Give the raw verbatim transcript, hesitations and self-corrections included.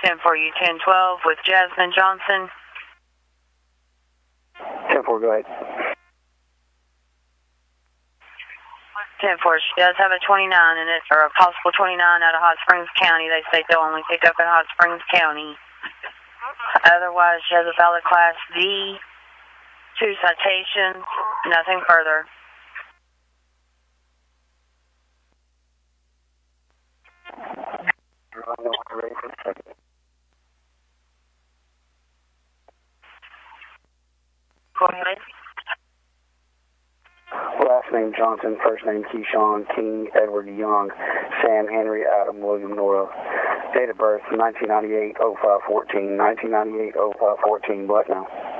ten four U ten twelve with Jasmine Johnson. ten four, go ahead. ten four, she does have a twenty-nine in it, or a possible twenty-nine out of Hot Springs County. They say they'll only pick up in Hot Springs County. Otherwise, she has a valid Class D, two citations, nothing further. Go ahead. Last name Johnson, first name Keyshawn, King, Edward Young, Sam Henry, Adam William Nora. Date of birth nineteen ninety-eight oh five fourteen, nineteen ninety-eight oh five fourteen, black now.